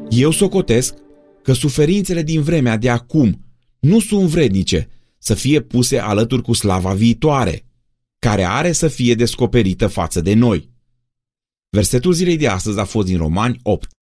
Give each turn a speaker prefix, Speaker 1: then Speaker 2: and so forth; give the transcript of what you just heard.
Speaker 1: Eu socotesc că suferințele din vremea de acum nu sunt vrednice să fie puse alături cu slava viitoare, care are să fie descoperită față de noi. Versetul zilei de astăzi a fost din Romani 8,